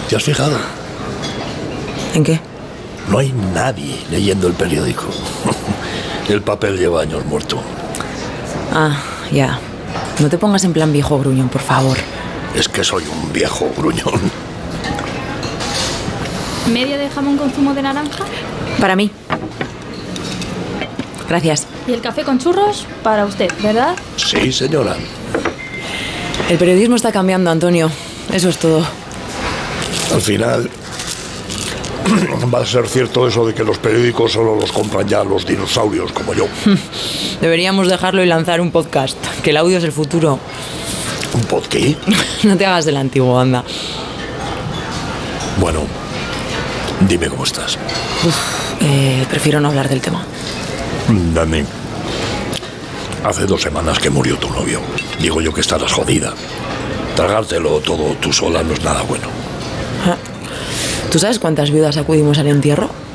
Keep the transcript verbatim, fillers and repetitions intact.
¿Te has fijado? ¿En qué? No hay nadie leyendo el periódico. El papel lleva años muerto. Ah, ya. No te pongas en plan viejo gruñón, por favor. Es que soy un viejo gruñón. ¿Media de jamón con zumo de naranja? Para mí. Gracias. Y el café con churros para usted, ¿verdad? Sí, señora. El periodismo está cambiando, Antonio. Eso es todo. Al final va a ser cierto eso de que los periódicos solo los compran ya los dinosaurios como yo. Deberíamos dejarlo y lanzar un podcast, que el audio es el futuro. ¿Un podcast? No te hagas del antiguo, anda. Bueno, dime cómo estás. Uf, eh, prefiero no hablar del tema. Dani, hace dos semanas que murió tu novio. Digo yo que estarás jodida. Tragártelo todo tú sola no es nada bueno. ¿Tú sabes cuántas viudas acudimos al entierro?